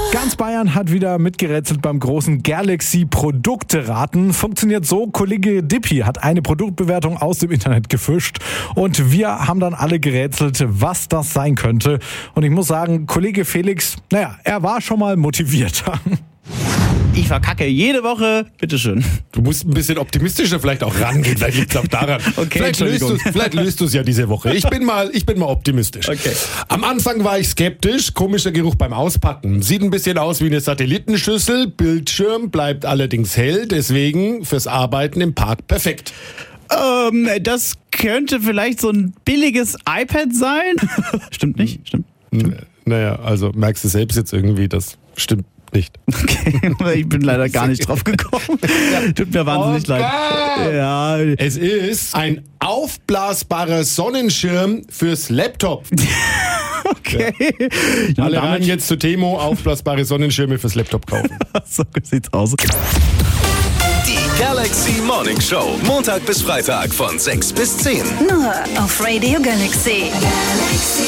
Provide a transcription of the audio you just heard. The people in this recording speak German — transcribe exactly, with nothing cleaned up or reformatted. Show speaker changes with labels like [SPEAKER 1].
[SPEAKER 1] Ganz Bayern hat wieder mitgerätselt beim großen Galaxy-Produkte-Raten. Funktioniert so, Kollege Dippi hat eine Produktbewertung aus dem Internet gefischt und wir haben dann alle gerätselt, was das sein könnte. Und ich muss sagen, Kollege Felix, naja, er war schon mal motivierter.
[SPEAKER 2] Ich verkacke jede Woche. Bitteschön.
[SPEAKER 3] Du musst ein bisschen optimistischer vielleicht auch rangehen. Vielleicht liegt es auch daran.
[SPEAKER 2] Okay,
[SPEAKER 3] vielleicht, löst
[SPEAKER 2] Entschuldigung.
[SPEAKER 3] du's, vielleicht löst du es ja diese Woche. Ich bin mal, ich bin mal optimistisch.
[SPEAKER 2] Okay.
[SPEAKER 3] Am Anfang war ich skeptisch. Komischer Geruch beim Auspacken. Sieht ein bisschen aus wie eine Satellitenschüssel. Bildschirm bleibt allerdings hell. Deswegen fürs Arbeiten im Park perfekt.
[SPEAKER 2] Ähm, das könnte vielleicht so ein billiges iPad sein. Stimmt nicht? Stimmt.
[SPEAKER 3] N- Naja, also merkst du selbst jetzt irgendwie, das stimmt nicht.
[SPEAKER 2] Okay, ich bin leider gar nicht drauf gekommen. Tut mir wahnsinnig
[SPEAKER 3] Okay.
[SPEAKER 2] leid. Ja.
[SPEAKER 3] Es ist ein aufblasbarer Sonnenschirm fürs Laptop.
[SPEAKER 2] Okay. Ja.
[SPEAKER 3] Alle rein
[SPEAKER 2] damit
[SPEAKER 3] jetzt zu Temo, aufblasbare Sonnenschirme fürs Laptop kaufen.
[SPEAKER 2] So sieht's aus.
[SPEAKER 4] Die Galaxy Morning Show. Montag bis Freitag von sechs bis zehn.
[SPEAKER 5] Nur auf Radio Galaxy. Galaxy.